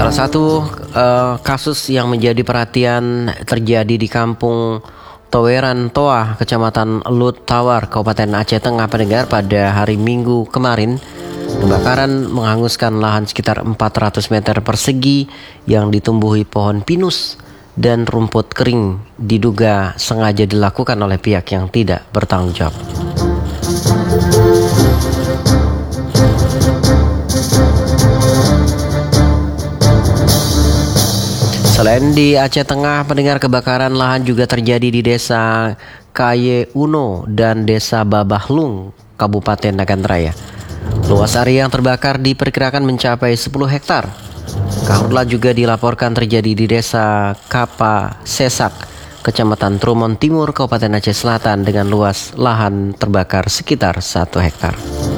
Salah satu kasus yang menjadi perhatian terjadi di kampung Toweran Toa, Kecamatan Lut Tawar, Kabupaten Aceh Tengah pendengar pada hari Minggu kemarin. Kebakaran menghanguskan lahan sekitar 400 meter persegi yang ditumbuhi pohon pinus dan rumput kering, diduga sengaja dilakukan oleh pihak yang tidak bertanggung jawab. Selain di Aceh Tengah, pendengar, kebakaran lahan juga terjadi di Desa Kaye Uno dan Desa Babahlung, Kabupaten Nagan Raya. Luas area yang terbakar diperkirakan mencapai 10 hektar. Karhutlah juga dilaporkan terjadi di Desa Kapa Sesak, Kecamatan Trumon Timur, Kabupaten Aceh Selatan dengan luas lahan terbakar sekitar 1 hektar.